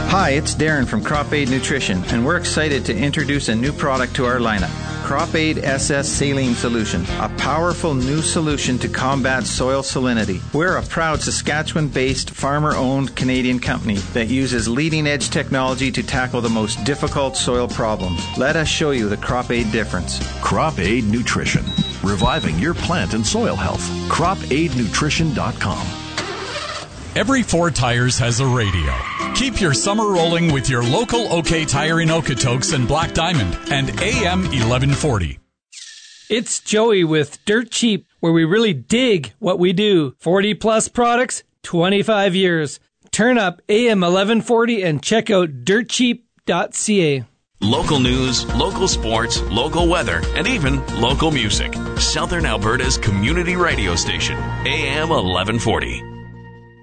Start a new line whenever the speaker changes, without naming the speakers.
Hi, it's Darren from Crop Aid Nutrition, and we're excited to introduce a new product to our lineup. Crop Aid SS Saline Solution, a powerful new solution to combat soil salinity. We're a proud Saskatchewan-based, farmer-owned Canadian company that uses leading-edge technology to tackle the most difficult soil problems. Let us show you the Crop Aid difference.
Crop Aid Nutrition, reviving your plant and soil health. CropAidNutrition.com.
Every 4 Tires has a radio. Keep your summer rolling with your local OK Tire in Okotoks and Black Diamond and AM 1140.
It's Joey with Dirt Cheap, where we really dig what we do. 40-plus products, 25 years. Turn up AM 1140 and check out dirtcheap.ca.
Local news, local sports, local weather, and even local music. Southern Alberta's community radio station, AM 1140.